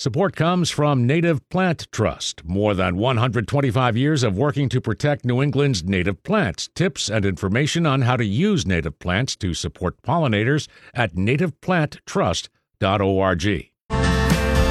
Support comes from Native Plant Trust. More than 125 years of working to protect New England's native plants. Tips and information on how to use native plants to support pollinators at nativeplanttrust.org.